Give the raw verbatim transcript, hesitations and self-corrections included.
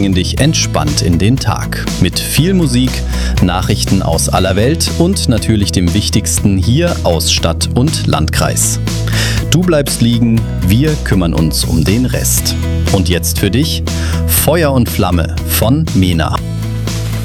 bringen dich entspannt in den Tag. Mit viel Musik, Nachrichten aus aller Welt und natürlich dem Wichtigsten hier aus Stadt und Landkreis. Du bleibst liegen, wir kümmern uns um den Rest. Und jetzt für dich Feuer und Flamme von Mena.